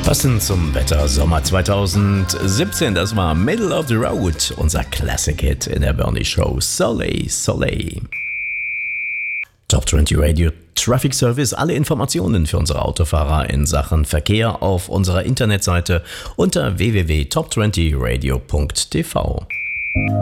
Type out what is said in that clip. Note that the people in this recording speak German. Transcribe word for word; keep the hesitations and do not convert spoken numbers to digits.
Passend zum Wetter Sommer zweitausendsiebzehn, das war Middle of the Road, unser Classic-Hit in der Bernie Show Soleil, Soleil. Top zwanzig Radio Traffic Service, alle Informationen für unsere Autofahrer in Sachen Verkehr auf unserer Internetseite unter w w w punkt top zwanzig radio punkt t v.